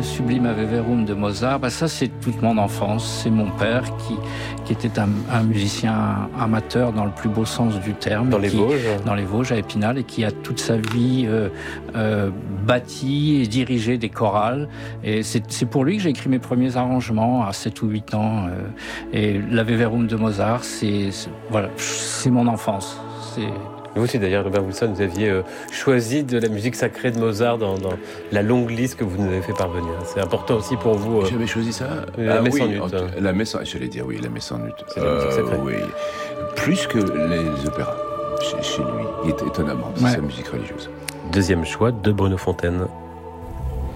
Sublime Ave Verum de Mozart, ça c'est toute mon enfance. C'est mon père qui était un musicien amateur dans le plus beau sens du terme. Dans les Vosges. Dans les Vosges, à Épinal, et qui a toute sa vie bâti et dirigé des chorales. Et c'est pour lui que j'ai écrit mes premiers arrangements à 7 ou 8 ans. Et l'Ave Verum de Mozart, c'est mon enfance. Vous aussi d'ailleurs, Robert Wilson, vous aviez choisi de la musique sacrée de Mozart dans la longue liste que vous nous avez fait parvenir. C'est important aussi pour vous. J'avais choisi ça. La messe en ut. La messe en ut. J'allais dire oui, la messe en ut. C'est la musique sacrée. Oui, plus que les opéras chez lui, étonnamment, c'est sa musique religieuse. Deuxième choix de Bruno Fontaine.